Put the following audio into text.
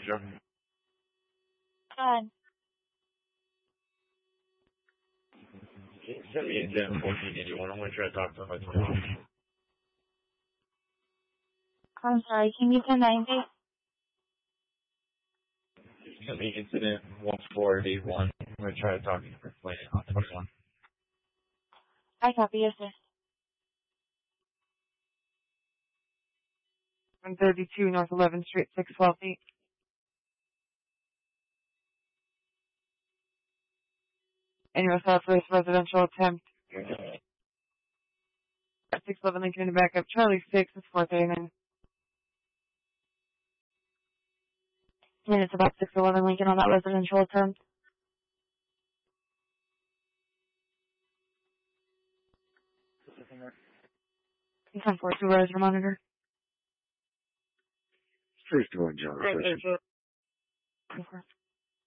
Joe. Hi. Send me a 1481. I'm going to try to talk to him. I'm sorry, can you send that in, please? Send me incident 1481. I'm going to try to talk to him for on 21. I copy, yes, sir. 132 North 11th Street, 612 feet. Annual Southwest residential attempt. 611 Lincoln in the backup. Charlie 6 is 439. And it's about 611 Lincoln on that residential attempt. You can forward to where's your monitor? First one, John. Okay.